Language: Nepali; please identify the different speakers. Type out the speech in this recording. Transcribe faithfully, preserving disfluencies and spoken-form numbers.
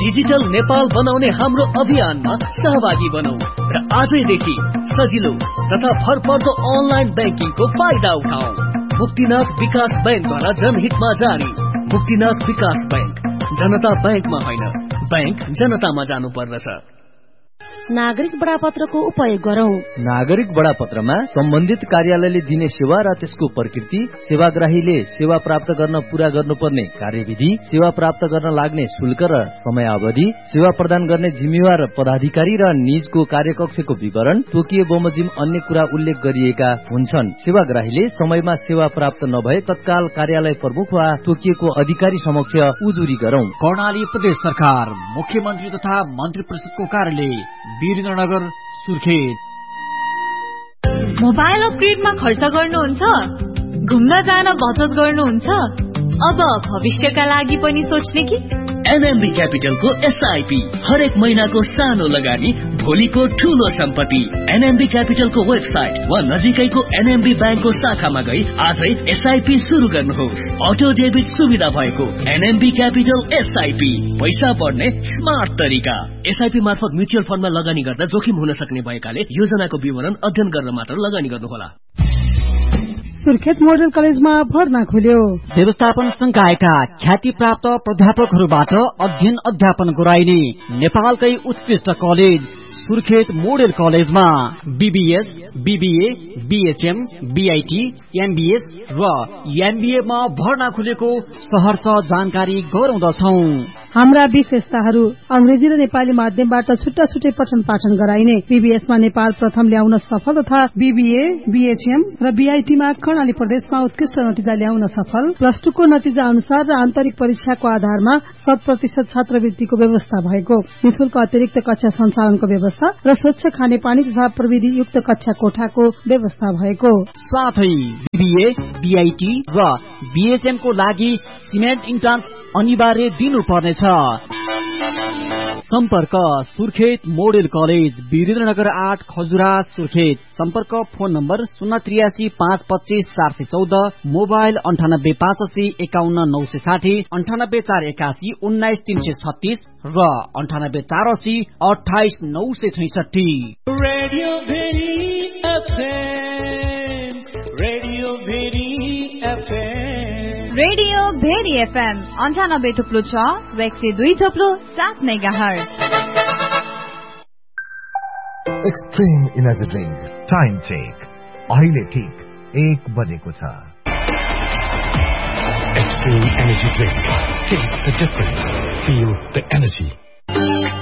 Speaker 1: डिजिटल नेपाल बनाउने हाम्रो अभियानमा सहभागी बनौं र आजैदेखि सजिलो तथा भरपर्दो अनलाइन ब्याङ्किङको फाइदा उठाऊ। मुक्तिनाथ विकास बैंकद्वारा जनहितमा जारी। मुक्तिनाथ विकास बैंक, जनता बैंकमा होइन, बैंक जनतामा जानु पर्दछ।
Speaker 2: नागरिक बडापत्रको उपयोग गरौं।
Speaker 3: नागरिक बडापत्रमा सम्बन्धित कार्यालयले दिने सेवा र त्यसको प्रकृति, सेवाग्राहीले सेवा प्राप्त गर्न पूरा गर्नुपर्ने कार्यविधि, सेवा प्राप्त गर्न लाग्ने शुल्क र समयावधि, सेवा प्रदान गर्ने जिम्मेवार पदाधिकारी र निजको कार्यकक्षको विवरण, तोकिए बमोजिम अन्य कुरा उल्लेख गरिएका हुन्छन्। सेवाग्राहीले समयमा सेवा प्राप्त नभए तत्काल कार्यालय प्रमुख वा तोकिएको अधिकारी समक्ष उजुरी गरौं।
Speaker 4: कर्णाली प्रदेश सरकार, मुख्यमन्त्री तथा मन्त्री परिषदको कार्यालय, वीरेन्द्रनगर, सुर्खेत।
Speaker 5: मोबाइल अपग्रेडमा खर्च गर्नुहुन्छ? घुम्न जान बचत गर्नुहुन्छ? अब भविष्यका लागि पनि सोच्ने कि?
Speaker 1: एनएमबी क्यापिटलको एसआईपी हरेक महिनाको सानो लगानी, भोलिको ठूलो सम्पत्ति। एनएमबी क्यापिटलको वेबसाइट वा नजिकैको एनएमबी ब्याङ्कको शाखामा गई आजै एसआईपी शुरू गर्नुहोस्। अटो डेबिट सुविधा भएको एनएमबी क्यापिटल एसआईपी, पैसा बढ्ने स्मार्ट तरिका। एसआईपी मार्फत म्युचुअल फन्डमा लगानी गर्दा जोखिम हुन सक्ने भएकाले योजनाको विवरण अध्ययन गरेर मात्र लगानी गर्नुहोला।
Speaker 6: सुर्खेत मोडल कलेजमा भर्ना खुल्यो।
Speaker 4: व्यवस्थापन संकायका ख्याति प्राप्त प्राध्यापकहरूबाट अध्ययन अध्यापन गराइने नेपालकै उत्कृष्ट कलेज सुर्खेत मोडल कलेजमा BBS, BBA, BHM, BIT, MBS र एमबीए मा भर्ना खुलेको सहर्ष जानकारी गराउँदछौं।
Speaker 6: हाम्रा विशेषताहरू: अंग्रेजी र नेपाली माध्यमबाट छुट्टा छुट्टै पठन पाठन गराइने, बीबीएसमा नेपाल प्रथम ल्याउन सफल तथा बीबीए, बीएचएम र बीआईटीमा कर्णाली प्रदेशमा उत्कृष्ट नतिजा ल्याउन सफल, प्लस टू को नतिजा अनुसार र आन्तरिक परीक्षाको आधारमा शत प्रतिशत छात्रवृत्तिको व्यवस्था भएको, निशुल्क अतिरिक्त कक्षा सञ्चालनको व्यवस्था र स्वच्छ खानेपानी तथा प्रविधि युक्त कक्षा कोठाको व्यवस्था भएको,
Speaker 4: साथै बीबीए, बीआईटी र बीएचएम को लागि सिमेन्ट इन्ट्रान्स अनिवार्य दिनुपर्नेछ। सम्पर्क सुर्खेत मोडेल कलेज, वीरेन्द्रनगर आठ, खजुरा, सुर्खेत। सम्पर्क फोन नम्बर शून्य त्रियासी पाँच पच्चीस चार सय चौध, मोबाइल अन्ठानब्बे पाँच अस्सी एकाउन्न नौ सय साठी, अन्ठानब्बे चार एकासी उन्नाइस तीन सय छत्तीस र अन्ठानब्बे चार अस्सी अठाइस नौ सय छैसठी।
Speaker 7: Radio very FM, radio very FM,
Speaker 5: radio very FM अन्ठानब्बे थुप्लो छ र एक सय दुई थुप्लो सात megahertz.
Speaker 8: Extreme energy drink time check अहिले ठिक एक बजेको छ।
Speaker 9: Extreme energy drink. Taste the difference. Feel the energy.